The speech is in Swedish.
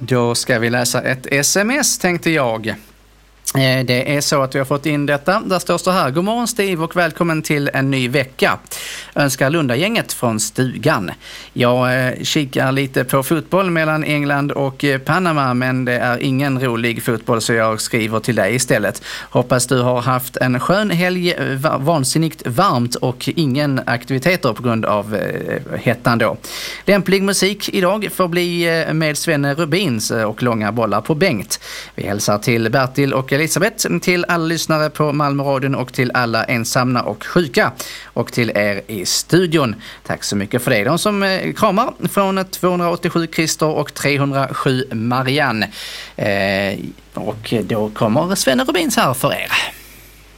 Då ska vi läsa ett sms, tänkte jag. Det är så att vi har fått in detta. Där står så här: God morgon Steve och välkommen till en ny vecka. Önskar Lundagänget från stugan. Jag kikar lite på fotboll mellan England och Panama, men det är ingen rolig fotboll, så jag skriver till dig istället. Hoppas du har haft en skön helg, vansinnigt varmt och ingen aktiviteter på grund av hettan då. Lämplig musik idag får bli med Svenne Rubins och långa bollar på Bengt. Vi hälsar till Bertil och Elisabeth, till alla lyssnare på Malmöradion och till alla ensamma och sjuka och till er i studion. Tack så mycket för det. De som kramar från 287 Christer och 307 Marianne. Och då kommer Svenne Rubins här för er.